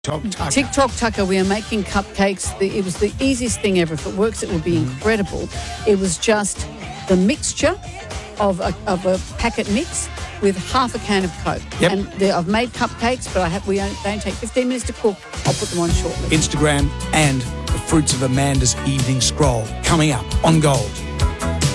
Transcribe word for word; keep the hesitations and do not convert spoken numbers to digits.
TikTok Tucker. TikTok Tucker, we are making cupcakes. The, it was the easiest thing ever. If it works, it will be incredible. It was just the mixture of a, of a packet mix with half a can of Coke. Yep. And the, I've made cupcakes, but I have we don't, they don't take fifteen minutes to cook. I'll put them on shortly. Instagram and the fruits of Amanda's evening scroll coming up on Gold.